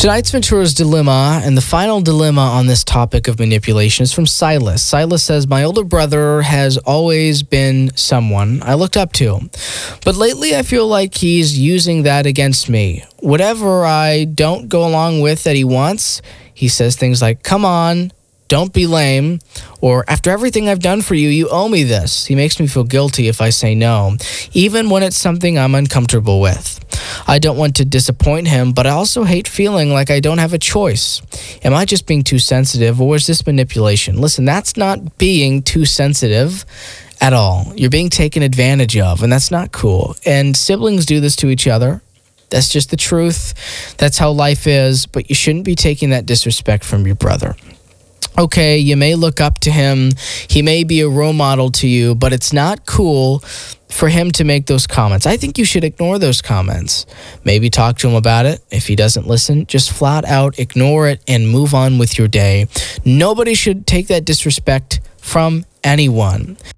Tonight's Ventura's Dilemma, and the final dilemma on this topic of manipulation, is from Silas. Silas says, my older brother has always been someone I looked up to, but lately I feel like he's using that against me. Whatever I don't go along with that he wants, he says things like, come on, don't be lame, or after everything I've done for you, you owe me this. He makes me feel guilty if I say no, even when it's something I'm uncomfortable with. I don't want to disappoint him, but I also hate feeling like I don't have a choice. Am I just being too sensitive, or is this manipulation? Listen, that's not being too sensitive at all. You're being taken advantage of, and that's not cool. And siblings do this to each other. That's just the truth. That's how life is, but you shouldn't be taking that disrespect from your brother. Okay, you may look up to him. He may be a role model to you, but it's not cool for him to make those comments. I think you should ignore those comments. Maybe talk to him about it. If he doesn't listen, just flat out ignore it and move on with your day. Nobody should take that disrespect from anyone.